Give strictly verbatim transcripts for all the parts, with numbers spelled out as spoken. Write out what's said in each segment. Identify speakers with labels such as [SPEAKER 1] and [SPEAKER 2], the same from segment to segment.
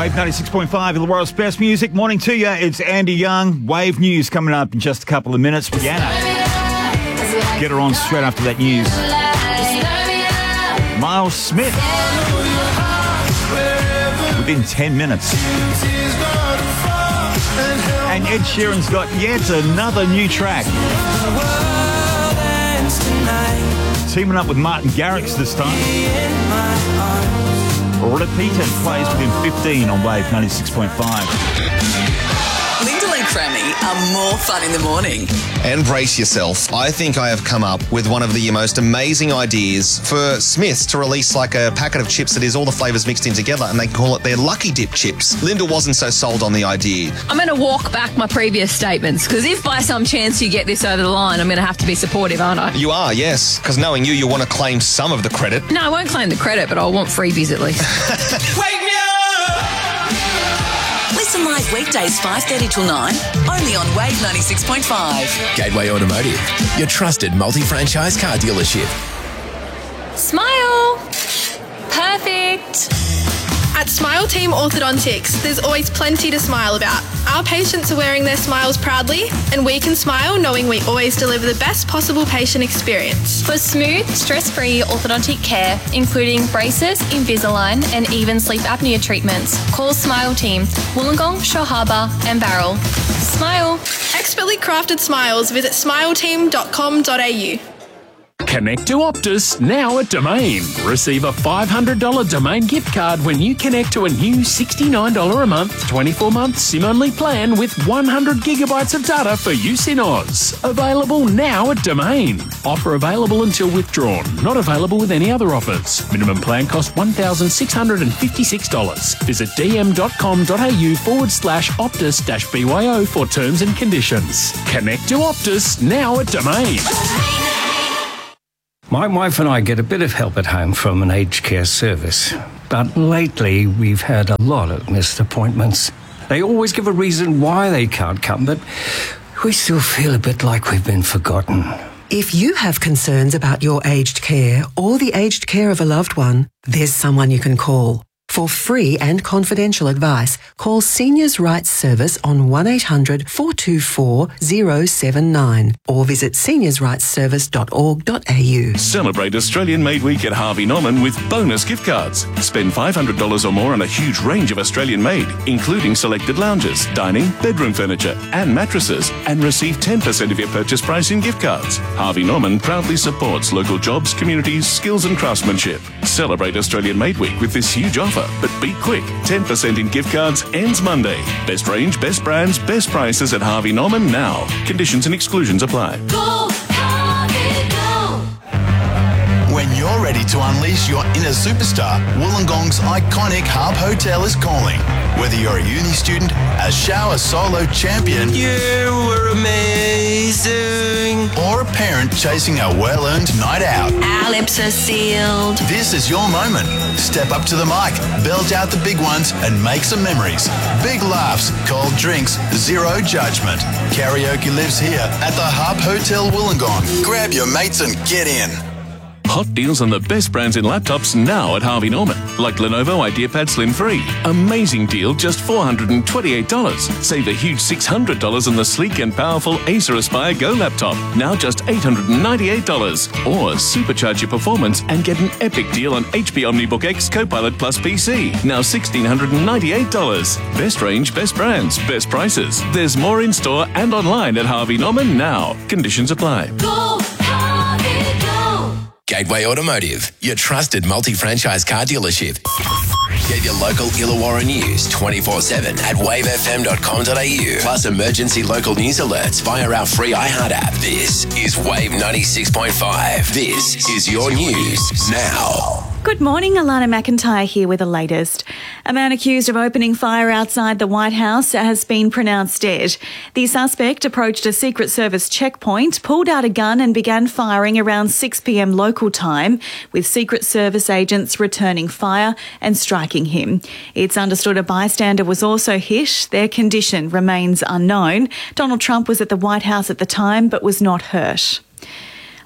[SPEAKER 1] Wave ninety-six point five, the world's best music. Morning to you. It's Andy Young. Wave news coming up in just a couple of minutes. Rihanna. Get her on straight after that news. Miles Smith. Within ten minutes. And Ed Sheeran's got yet another new track. Teaming up with Martin Garrix this time. Repeated plays within fifteen on Wave ninety-six point five.
[SPEAKER 2] Lyndall and Crammy are more fun in the morning.
[SPEAKER 3] And brace yourself. I think I have come up with one of the most amazing ideas for Smiths to release like a packet of chips that is all the flavours mixed in together, and they call it their Lucky Dip chips. Lyndall wasn't so sold on the idea.
[SPEAKER 4] I'm going to walk back my previous statements, because if by some chance you get this over the line, I'm going to have to be supportive, aren't I?
[SPEAKER 3] You are, yes, because knowing you, you want to claim some of the credit.
[SPEAKER 4] No, I won't claim the credit, but I'll want freebies at least.
[SPEAKER 2] Wake me up! Listen live weekdays five thirty till nine, only on Wave ninety-six point five.
[SPEAKER 5] Gateway Automotive, your trusted multi-franchise car dealership.
[SPEAKER 6] Smile! Perfect!
[SPEAKER 7] At Smile Team Orthodontics, there's always plenty to smile about. Our patients are wearing their smiles proudly, and we can smile knowing we always deliver the best possible patient experience.
[SPEAKER 6] For smooth, stress-free orthodontic care, including braces, Invisalign, and even sleep apnea treatments, call Smile Team, Wollongong, Shore Harbour, and Barrel. Smile!
[SPEAKER 7] Expertly crafted smiles, visit smile team dot com dot a u.
[SPEAKER 8] Connect to Optus now at Domain. Receive a five hundred dollars Domain gift card when you connect to a new sixty-nine dollars a month, twenty-four month SIM-only plan with one hundred gigabytes of data for use in Oz. Available now at Domain. Offer available until withdrawn. Not available with any other offers. Minimum plan cost one thousand six hundred fifty-six dollars. Visit dm.com.au forward slash Optus dash BYO for terms and conditions. Connect to Optus now at Domain.
[SPEAKER 9] My wife and I get a bit of help at home from an aged care service. But lately, we've had a lot of missed appointments. They always give a reason why they can't come, but we still feel a bit like we've been forgotten.
[SPEAKER 10] If you have concerns about your aged care or the aged care of a loved one, there's someone you can call. For free and confidential advice, call Seniors Rights Service on one eight hundred four two four zero seven nine or visit seniors rights service dot org dot a u.
[SPEAKER 11] Celebrate Australian Made Week at Harvey Norman with bonus gift cards. Spend five hundred dollars or more on a huge range of Australian made, including selected lounges, dining, bedroom furniture and mattresses, and receive ten percent of your purchase price in gift cards. Harvey Norman proudly supports local jobs, communities, skills and craftsmanship. Celebrate Australian Made Week with this huge offer. But be quick, ten percent in gift cards ends Monday. Best range, best brands, best prices at Harvey Norman now. Conditions and exclusions apply.
[SPEAKER 12] Go, Harvey, go. When you're ready to unleash your inner superstar, Wollongong's iconic Harp Hotel is calling. Whether you're a uni student, a shower solo champion,
[SPEAKER 13] you were amazing,
[SPEAKER 12] or a parent chasing a well-earned night out,
[SPEAKER 2] our lips are sealed.
[SPEAKER 12] This is your moment. Step up to the mic, belt out the big ones, and make some memories. Big laughs, cold drinks, zero judgment. Karaoke lives here at the Harp Hotel Wollongong. Grab your mates and get in.
[SPEAKER 11] Hot deals on the best brands in laptops now at Harvey Norman. Like Lenovo IdeaPad Slim three. Amazing deal, just four hundred twenty-eight dollars. Save a huge six hundred dollars on the sleek and powerful Acer Aspire Go laptop. Now just eight hundred ninety-eight dollars. Or supercharge your performance and get an epic deal on H P OmniBook X Copilot Plus P C. Now one thousand six hundred ninety-eight dollars. Best range, best brands, best prices. There's more in store and online at Harvey Norman now. Conditions apply.
[SPEAKER 12] Go, Harvey, go.
[SPEAKER 5] Gateway Automotive, your trusted multi-franchise car dealership. Get your local Illawarra news twenty-four seven at wave f m dot com dot a u. Plus emergency local news alerts via our free iHeart app. This is Wave ninety-six point five. This is your news now.
[SPEAKER 14] Good morning, Alana McIntyre here with the latest. A man accused of opening fire outside the White House has been pronounced dead. The suspect approached a Secret Service checkpoint, pulled out a gun and began firing around six p m local time, with Secret Service agents returning fire and striking him. It's understood a bystander was also hit. Their condition remains unknown. Donald Trump was at the White House at the time but was not hurt.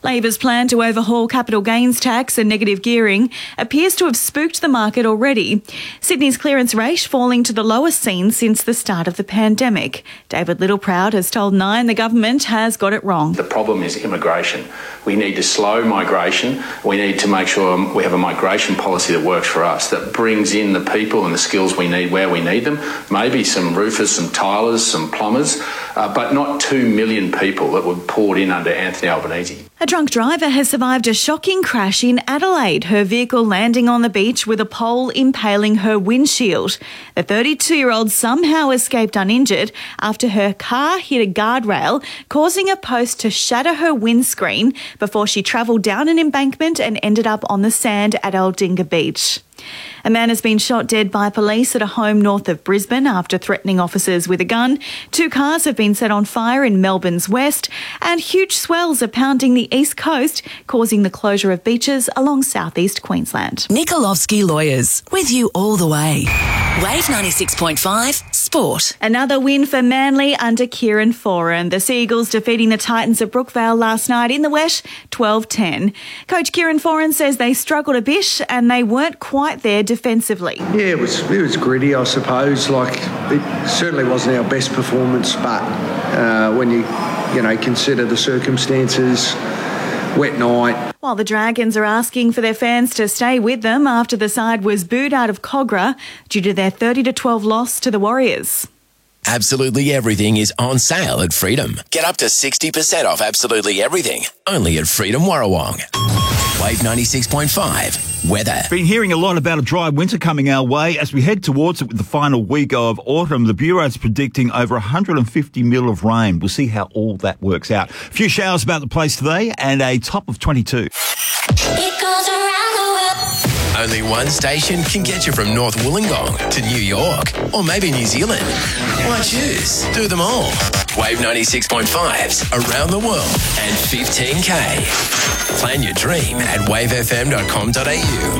[SPEAKER 14] Labor's plan to overhaul capital gains tax and negative gearing appears to have spooked the market already. Sydney's clearance rate falling to the lowest seen since the start of the pandemic. David Littleproud has told Nine the government has got it wrong.
[SPEAKER 15] The problem is immigration. We need to slow migration. We need to make sure we have a migration policy that works for us, that brings in the people and the skills we need where we need them. Maybe some roofers, some tilers, some plumbers, uh, but not two million people that were poured in under Anthony Albanese.
[SPEAKER 14] A drunk driver has survived a shocking crash in Adelaide, her vehicle landing on the beach with a pole impaling her windshield. The thirty-two-year-old somehow escaped uninjured after her car hit a guardrail, causing a post to shatter her windscreen before she travelled down an embankment and ended up on the sand at Aldinga Beach. A man has been shot dead by police at a home north of Brisbane after threatening officers with a gun. Two cars have been set on fire in Melbourne's west, and huge swells are pounding the east coast, causing the closure of beaches along southeast Queensland.
[SPEAKER 2] Nikolovsky Lawyers, with you all the way. Wave ninety-six point five Sport.
[SPEAKER 14] Another win for Manly under Kieran Foran. The Seagulls defeating the Titans at Brookvale last night in the wet, twelve ten. Coach Kieran Foran says they struggled a bit and they weren't quite there defensively.
[SPEAKER 16] Yeah, it was it was gritty, I suppose. Like, it certainly wasn't our best performance, but uh, when you you know consider the circumstances, wet night.
[SPEAKER 14] While the Dragons are asking for their fans to stay with them after the side was booed out of Cogra due to their thirty to twelve loss to the Warriors.
[SPEAKER 5] Absolutely everything is on sale at Freedom. Get up to sixty percent off absolutely everything. Only at Freedom Warrawong. Wave ninety-six point five. Weather.
[SPEAKER 1] Been hearing a lot about a dry winter coming our way. As we head towards it with the final week of autumn, the Bureau's predicting over one hundred fifty mil of rain. We'll see how all that works out. A few showers about the place today and a top of twenty-two.
[SPEAKER 5] It goes around the world. Only one station can get you from North Wollongong to New York or maybe New Zealand. Why choose? Do them all. Wave ninety-six point five's around the world and fifteen K. Plan your dream at wave f m dot com dot a u.